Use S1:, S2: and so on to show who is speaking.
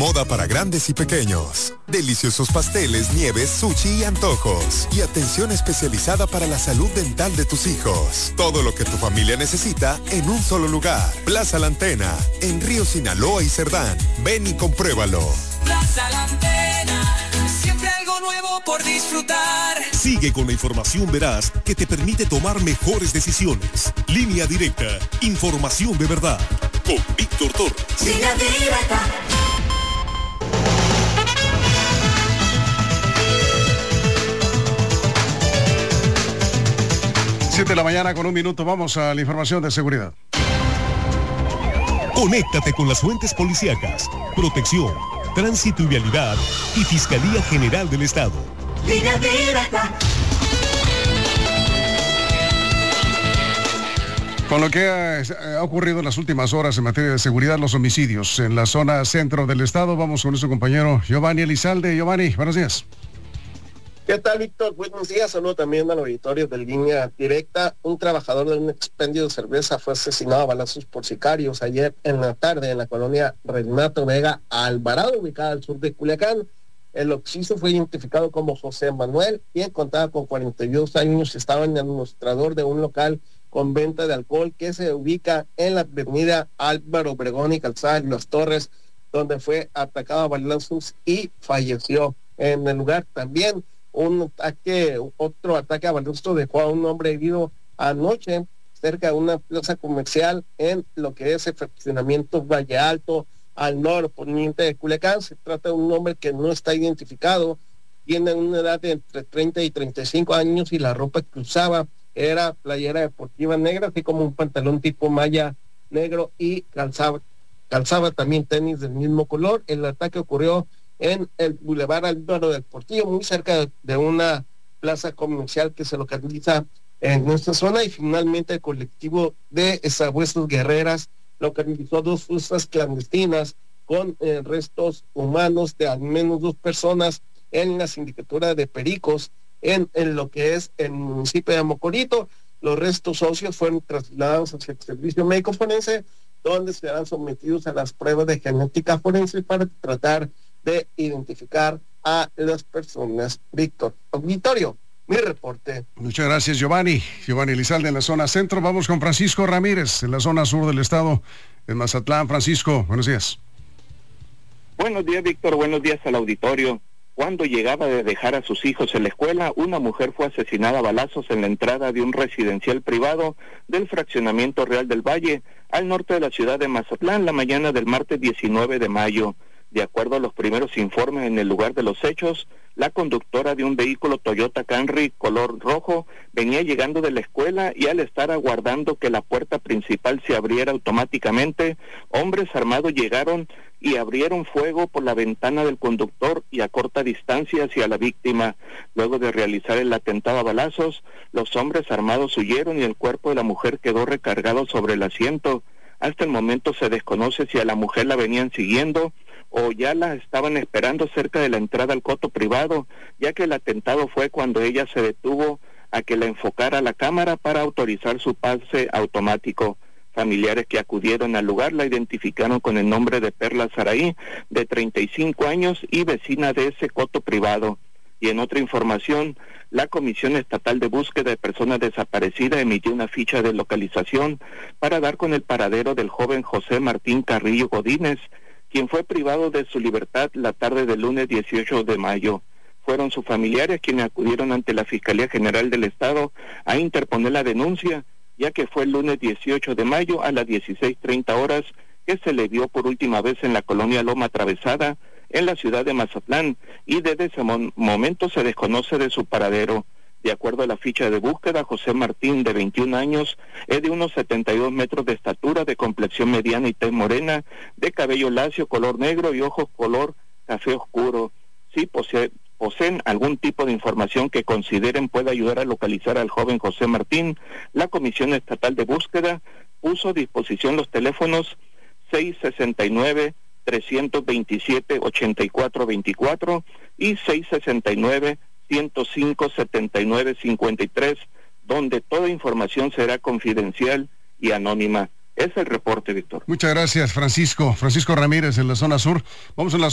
S1: Moda para grandes y pequeños. Deliciosos pasteles, nieves, sushi y antojos. Y atención especializada para la salud dental de tus hijos. Todo lo que tu familia necesita en un solo lugar. Plaza La Antena, en Río Sinaloa y Cerdán. Ven y compruébalo.
S2: Plaza La Antena, siempre algo nuevo por disfrutar.
S3: Sigue con la información veraz que te permite tomar mejores decisiones. Línea Directa, información de verdad. Con Víctor Torres.
S2: Línea Directa.
S4: Siete de la mañana con 1 minuto, vamos a la información de seguridad.
S3: Conéctate con las fuentes policíacas, protección, tránsito y vialidad y Fiscalía General del Estado.
S2: Línea Directa.
S4: Con lo que ha ocurrido en las últimas horas en materia de seguridad, los homicidios en la zona centro del estado, vamos con nuestro compañero Giovanni Elizalde. Giovanni, buenos días.
S5: ¿Qué tal, Víctor? Buenos días. Saludo también al auditorio de Línea Directa. Un trabajador de un expendio de cerveza fue asesinado a balazos por sicarios ayer en la tarde en la colonia Renato Vega Alvarado, ubicada al sur de Culiacán. El occiso fue identificado como José Manuel, quien contaba con 42 años y estaba en el administrador de un local con venta de alcohol que se ubica en la avenida Álvaro Obregón y Calzada de las Torres, donde fue atacado a balazos y falleció. En el lugar también otro ataque a balazos dejó a un hombre herido anoche cerca de una plaza comercial en lo que es el fraccionamiento Valle Alto, al norponiente de Culiacán. Se trata de un hombre que no está identificado, tiene una edad de entre 30 y 35 años y la ropa que usaba era playera deportiva negra, así como un pantalón tipo malla negro y calzaba también tenis del mismo color. El ataque ocurrió en el Boulevard Álvaro del Portillo, muy cerca de una plaza comercial que se localiza en nuestra zona, y finalmente el colectivo de Sabuesos Guerreras localizó 2 fosas clandestinas con restos humanos de al menos 2 personas en la sindicatura de Pericos, en lo que es el municipio de Mocorito. Los restos óseos fueron trasladados hacia el servicio médico forense, donde serán sometidos a las pruebas de genética forense para tratar de identificar a las personas. Víctor, auditorio, mi reporte.
S4: Muchas gracias, Giovanni. Giovanni Elizalde en la zona centro. Vamos con Francisco Ramírez en la zona sur del estado, en Mazatlán. Francisco, buenos días.
S6: Buenos días, Víctor. Buenos días al auditorio. Cuando llegaba de dejar a sus hijos en la escuela, una mujer fue asesinada a balazos en la entrada de un residencial privado del fraccionamiento Real del Valle, al norte de la ciudad de Mazatlán, la mañana del martes 19 de mayo. De acuerdo a los primeros informes en el lugar de los hechos, la conductora de un vehículo Toyota Camry color rojo venía llegando de la escuela y al estar aguardando que la puerta principal se abriera automáticamente, hombres armados llegaron y abrieron fuego por la ventana del conductor y a corta distancia hacia la víctima. Luego de realizar el atentado a balazos, los hombres armados huyeron y el cuerpo de la mujer quedó recargado sobre el asiento. Hasta el momento se desconoce si a la mujer la venían siguiendo o ya la estaban esperando cerca de la entrada al coto privado, ya que el atentado fue cuando ella se detuvo a que la enfocara la cámara para autorizar su pase automático. Familiares que acudieron al lugar la identificaron con el nombre de Perla Saraí, de 35 años y vecina de ese coto privado. Y en otra información, la Comisión Estatal de Búsqueda de Personas Desaparecidas emitió una ficha de localización para dar con el paradero del joven José Martín Carrillo Godínez, quien fue privado de su libertad la tarde del lunes 18 de mayo. Fueron sus familiares quienes acudieron ante la Fiscalía General del Estado a interponer la denuncia, ya que fue el lunes 18 de mayo a las 16:30 horas que se le vio por última vez en la colonia Loma Atravesada, en la ciudad de Mazatlán, y desde ese momento se desconoce de su paradero. De acuerdo a la ficha de búsqueda, José Martín, de 21 años, es de unos 72 metros de estatura, de complexión mediana y tez morena, de cabello lacio, color negro y ojos color café oscuro. Si poseen algún tipo de información que consideren pueda ayudar a localizar al joven José Martín, la Comisión Estatal de Búsqueda puso a disposición los teléfonos 669-327-8424 y 669-105-7953, donde toda información será confidencial y anónima. Es el reporte, Víctor.
S4: Muchas gracias, Francisco. Francisco Ramírez en la zona sur. Vamos a la